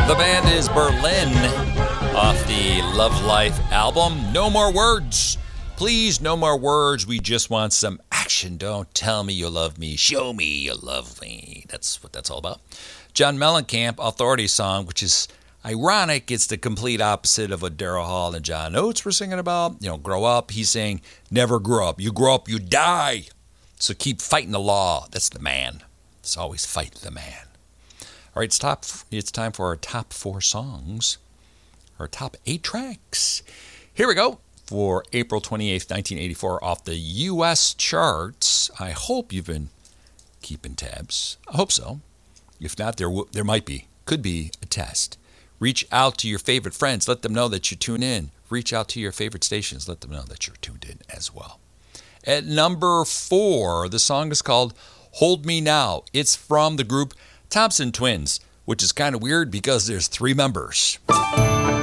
The band is Berlin off the Love Life album. No more words. Please, no more words. We just want some action. Don't tell me you love me. Show me you love me. That's what that's all about. John Mellencamp, Authority song, which is ironic. It's the complete opposite of what Daryl Hall and John Oates were singing about. You know, grow up. He's saying, never grow up. You grow up, you die. So keep fighting the law. That's the man. It's always fight the man. All right, it's time for our top 4 songs, our top 8 tracks. Here we go for April 28th, 1984, off the U.S. charts. I hope you've been keeping tabs. I hope so. If not, there might be, could be a test. Reach out to your favorite friends. Let them know that you tune in. Reach out to your favorite stations. Let them know that you're tuned in as well. At number 4, the song is called Hold Me Now. It's from the group Thompson Twins, which is kind of weird because there's 3 members.